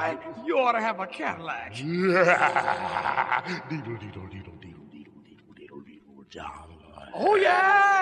boy, you ought to have a Cadillac. Yeah. Deedle, deedle, deedle, deedle, deedle, deedle, deedle, deedle, down. Oh, yeah?